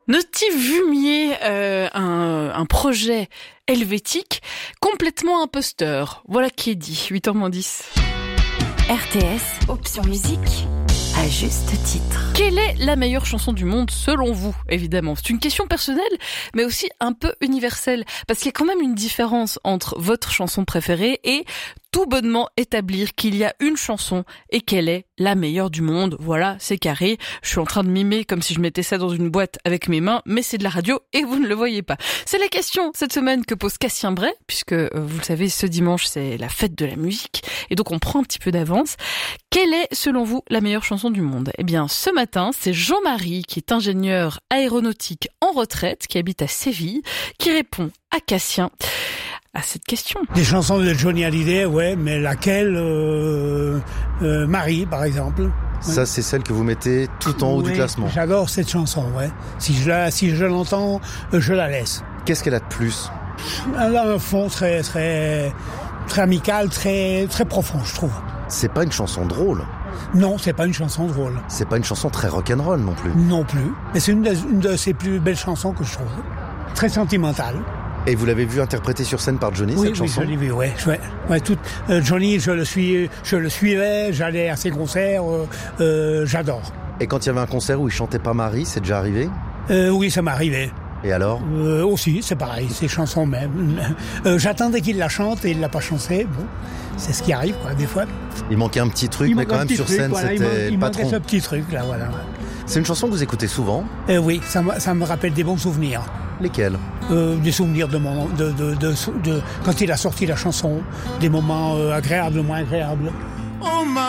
Notif Vumier, un projet helvétique complètement imposteur. Voilà qui est dit, 8h-10. RTS, option musique, à juste titre. Quelle est la meilleure chanson du monde selon vous, évidemment? C'est une question personnelle, mais aussi un peu universelle. Parce qu'il y a quand même une différence entre votre chanson préférée et tout bonnement établir qu'il y a une chanson et qu'elle est la meilleure du monde. Voilà, c'est carré. Je suis en train de mimer comme si je mettais ça dans une boîte avec mes mains, mais c'est de la radio et vous ne le voyez pas. C'est la question cette semaine que pose Cassien Bray, puisque vous le savez, ce dimanche c'est la fête de la musique et donc on prend un petit peu d'avance. Quelle est, selon vous, la meilleure chanson du monde? Eh bien, ce matin, c'est Jean-Marie, qui est ingénieur aéronautique en retraite, qui habite à Séville, qui répond à Cassien à cette question. Des chansons de Johnny Hallyday, ouais, mais laquelle Marie, par exemple. Ça, c'est celle que vous mettez tout en haut du classement. J'adore cette chanson, ouais. Si je l'entends, je la laisse. Qu'est-ce qu'elle a de plus? Elle a un fond très amical, très profond, je trouve. C'est pas une chanson drôle. Non, c'est pas une chanson drôle. C'est pas une chanson très rock'n'roll non plus. Non plus. Mais c'est une de ses plus belles chansons que je trouve. Très sentimentale. Et vous l'avez vu interprétée sur scène par Johnny, cette chanson? Oui, je l'ai vu, ouais. Johnny, je le suivais, j'allais à ses concerts, j'adore. Et quand il y avait un concert où il chantait pas Marie, c'est déjà arrivé? Oui, ça m'est arrivé. Et alors? Aussi, c'est pareil, ces chansons même. J'attendais qu'il la chante et il l'a pas chanté. Bon, c'est ce qui arrive, quoi, des fois. Il manquait un petit truc, mais quand même sur scène, voilà, c'était il le manquait patron. ce petit truc, là, voilà. C'est une chanson que vous écoutez souvent? Oui, ça me rappelle des bons souvenirs. Lesquels? Des souvenirs de quand il a sorti la chanson, des moments agréables, moins agréables.